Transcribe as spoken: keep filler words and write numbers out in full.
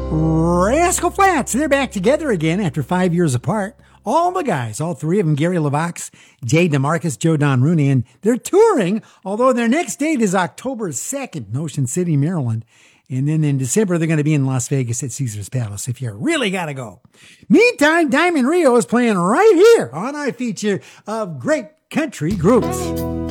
Rascal Flatts, they're back together again after five years apart. All the guys, all three of them, Gary LeVox, Jay DeMarcus, Joe Don Rooney, and they're touring, although their next date is October second in Ocean City, Maryland. And then in December, they're going to be in Las Vegas at Caesars Palace if you really got to go. Meantime, Diamond Rio is playing right here on our feature of great country groups.